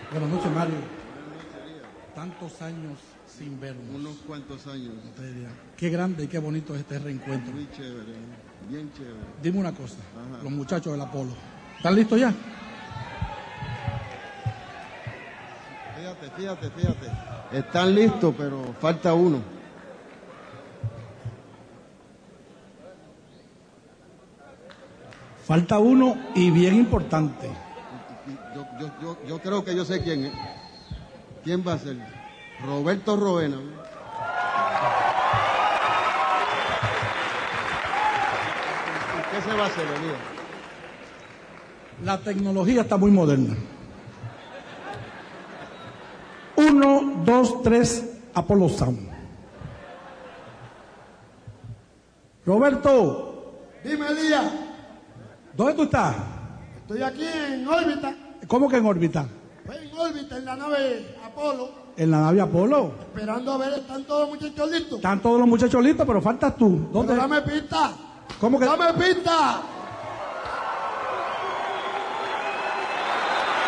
Buenas noches, Mario. Tantos años sin vernos. Unos cuantos años. Qué grande y qué bonito es este reencuentro. Muy chévere, bien chévere. Dime una cosa, Ajá. los muchachos del Apolo, ¿están listos ya? Fíjate. Están listos, pero falta uno. Falta uno y bien importante. Yo creo que yo sé quién es. ¿Quién va a ser? Roberto Roena. ¿Qué se va a hacer, Elías? La tecnología está muy moderna. 1, 2, 3, Apolo Sound. Roberto, Dime, Elías. ¿dónde tú estás? Estoy aquí en órbita. ¿Cómo que en órbita? Estoy en órbita en la nave Apolo, En la nave Apolo. esperando a ver, ¿están todos los muchachos listos? Están todos los muchachos listos, pero faltas tú. ¿Dónde? Pero dame pista. ¿Cómo que? Dame pista.